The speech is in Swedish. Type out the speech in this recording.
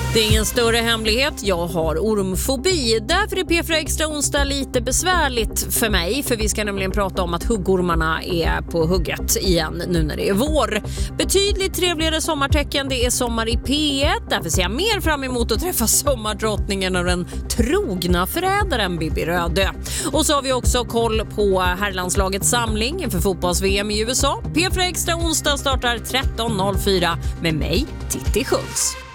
Det är ingen större hemlighet, jag har ormfobi. Därför är P4 Extra onsdag lite besvärligt för mig. För vi ska nämligen prata om att huggormarna är på hugget igen nu när det är vår. Betydligt trevligare sommartecken, det är sommar i P1. Därför ser jag mer fram emot att träffa sommardrottningen och den trogna förrädaren Bibi Rödö. Och så har vi också koll på herrlandslagets samling inför fotbolls-VM i USA. P4 Extra onsdag startar 13.04 med mig, Titti Schultz.